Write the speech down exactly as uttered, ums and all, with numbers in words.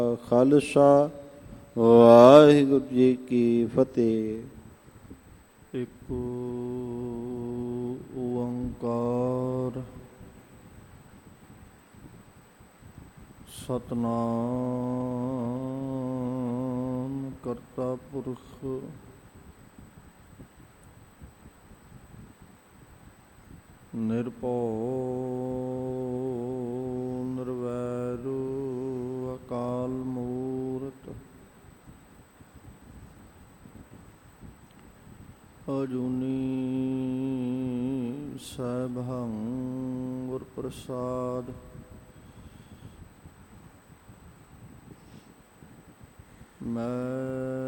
ਖਾਲਸਾ ਵਾਹਿਗੁਰੂ ਜੀ ਕੀ ਫਤਿਹ। ਇੱਕ ਓੰਕਾਰ ਸਤਿਨਾਮ ਕਰਤਾ ਪੁਰਖ ਨਿਰਭਉ ਨਿਰਵੈਰੁ ਅਕਾਲ ਮੂਰਤਿ ਅਜੂਨੀ ਸੈਭੰ ਗੁਰ ਪ੍ਰਸਾਦ। ਮੈਂ